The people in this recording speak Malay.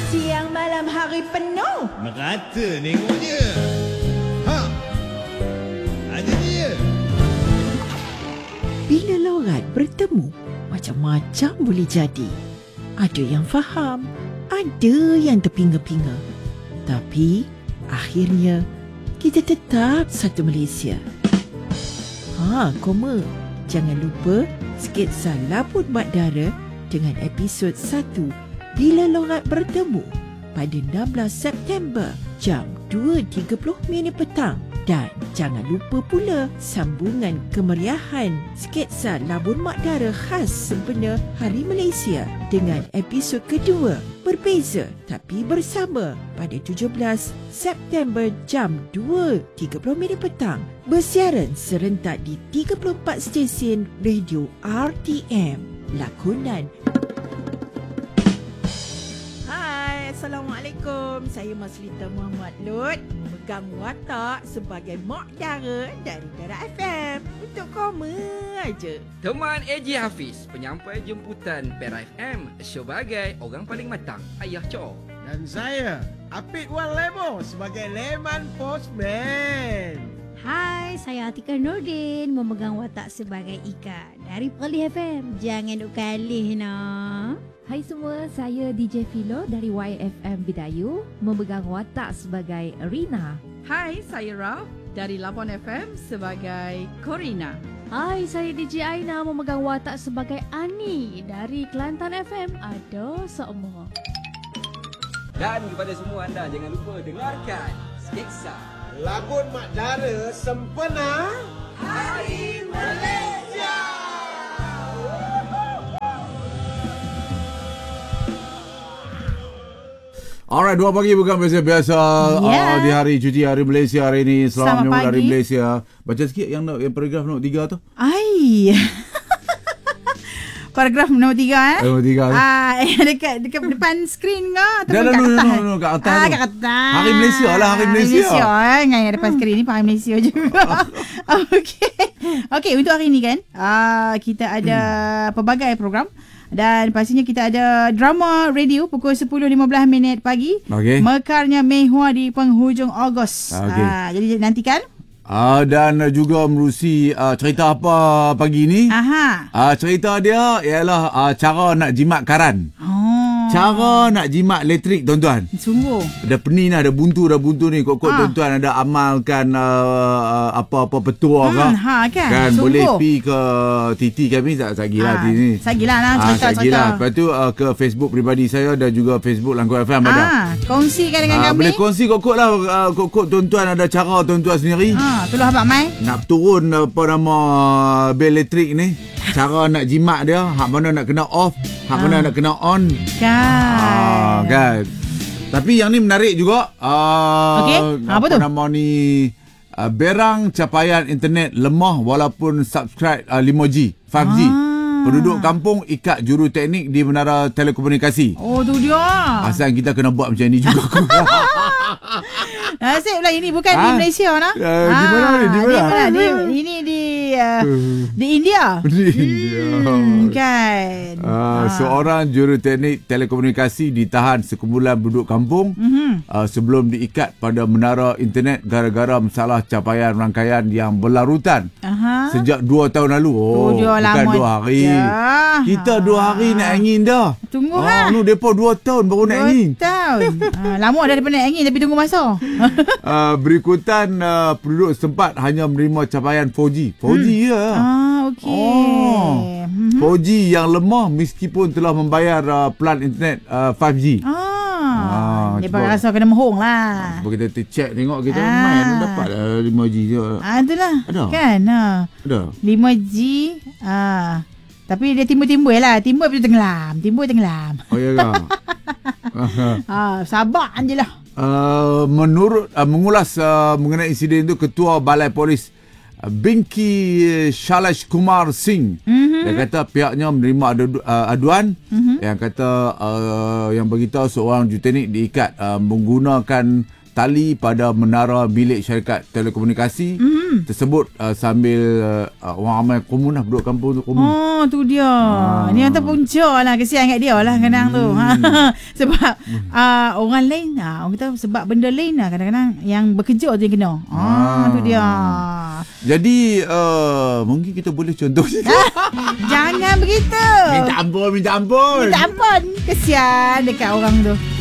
siang, malam, hari penuh. Merata tengoknya. Ha. Ada dia. Bila lorat bertemu, macam-macam boleh jadi. Ada yang faham, ada yang terpinga-pinga. Tapi, akhirnya, kita tetap satu Malaysia. Koma. Jangan lupa sketsa Labun Mak Dara dengan episod 1 Bila Lorat Bertemu pada 16 September jam 2.30 petang. Dan jangan lupa pula sambungan kemeriahan sketsa Labun Mak Dara khas sempena Hari Malaysia dengan episod kedua berbeza tapi bersama pada 17 September jam 2.30 petang. Bersiaran serentak di 34 stesen radio RTM. Lakonan. Hai, Assalamualaikum. Saya Maslita Muhammad Lut, memegang watak sebagai Mak Dara dari Dara FM. Untuk koma aja. Teman AJ Hafiz, penyampai jemputan Dara FM sebagai orang paling matang, Ayah Cho. Dan saya, Apik Wan Lemo sebagai Leman Postman. Hai, saya Atika Nordin, memegang watak sebagai Ika dari Perlis FM. Jangan duk kalih nah. Hai semua, saya DJ Philo dari YFM Bidayu, memegang watak sebagai Rina. Hai, saya Raf dari Labon FM sebagai Corina. Hai, saya DJ Aina, memegang watak sebagai Ani dari Kelantan FM. Ada semua. Dan kepada semua anda, jangan lupa dengarkan sketsa Labun Mak Dara sempena Hari Malaysia. Alright, 2 pagi bukan biasa-biasa. Di hari cuti Hari Malaysia hari ini. Selamat menyambut Hari Malaysia. Baca sikit yang paragraf nombor 3 tu. Paragraf nombor 3 Nombor 3 tu. Dekat depan skrin ke? Dah, kat atas tu. Kat atas. Hari Malaysia lah, Hari Malaysia. Dengan yang depan skrin ni Hari Malaysia juga. Okey, untuk hari ni kan, kita ada pelbagai program. Dan pastinya kita ada drama radio pukul 10.15 pagi. Mekarnya Mei Hua di penghujung Ogos. Jadi nantikan. Dan juga merusi cerita apa pagi ni. Cerita dia ialah cara nak jimat karan. Cara nak jimat elektrik, tuan-tuan. Sungguh. Ada pening dah, ada buntu ni. Kok tuan-tuan ada amalkan apa-apa petua kan boleh pi ke Titi kami sagilah ni. Sagilah cerita. Lepas tu ke Facebook peribadi saya dan juga Facebook Langkau FM ada. Kongsikan dengan kami. Boleh kongsi kok lah kok tuan-tuan ada cara tuan-tuan sendiri. Tolong abang Mai. Nak turun apa nama bil elektrik ni. Cara nak jimat dia, hak mana nak kena off, hak mana nak kena on. Kan. Tapi yang ni menarik juga. Apa tu? Nama ni berang capaian internet lemah walaupun subscribe 5G, 5G. Penduduk kampung ikat juru teknik di menara telekomunikasi. Tu dia. Asal kita kena buat macam ni juga. Nasib lah ini bukan di Malaysia nah. Di mana ni? Ini di India. Kan. Seorang juru teknik telekomunikasi ditahan sekumpulan penduduk kampung sebelum diikat pada menara internet gara-gara masalah capaian rangkaian yang berlarutan sejak 2 tahun lalu. Bukan 2 hari. Kita 2 hari nak angin dah. Tunggu depa 2 tahun baru nak angin. 2 tahun. Lama dah nak angin tapi tunggu masa. Berikutan penduduk setempat hanya menerima capaian 4G. 4G je. Okey. 4G yang lemah meskipun telah membayar plan internet 5G. Dia rasa kena mohong lah. Cuba kita check tengok kita main dapat 5G je. Itulah. Ada. Kan? Ada. 5G. Tapi dia timbul-timbul lah. Timbul tenggelam. Oh ya ke? Sabar je lah. Mengulas mengenai insiden itu, Ketua Balai Polis Binki Shailesh Kumar Singh dia kata pihaknya menerima aduan yang kata yang beritahu seorang juru teknik diikat menggunakan tali pada menara bilik syarikat telekomunikasi tersebut sambil orang ramai komun lah, penduduk kampung tu komun. Oh, tu dia. Ni hantar punca lah. Kesian kat dia lah kadang tu. Sebab orang lain, orang kata sebab benda lain lah kadang-kadang yang bekerja tu yang kena. Tu dia. Jadi mungkin kita boleh contoh Jangan begitu. Minta ampun. Kesian dekat orang tu.